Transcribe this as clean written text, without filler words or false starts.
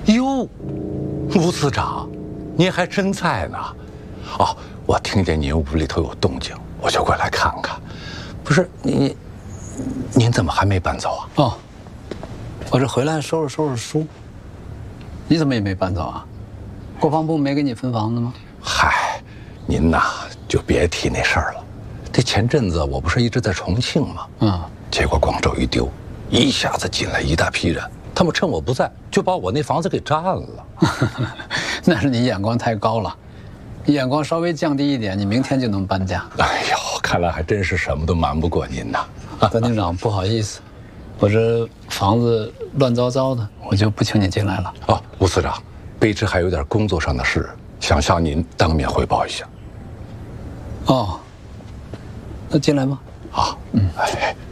哟，吴司长，您还真在呢。哦，我听见您屋里头有动静，我就过来看看。不是您怎么还没搬走啊？ 哦，我这回来收拾收拾书。你怎么也没搬走啊？国防部没给你分房子吗？ 嗨，您呐就别提那事儿了。这前阵子我不是一直在重庆吗？结果广州一丢，一下子进来一大批人，他们趁我不在就把我那房子给占了。 那是你眼光太高了，你眼光稍微降低一点，你明天就能搬家。 哎呦，看来还真是什么都瞒不过您呐。 段厅长，不好意思，我这房子乱糟糟的，我就不请你进来了。 哦，吴司长，卑职还有点工作上的事，想向您当面汇报一下。 哦，那进来吧。 好，哎。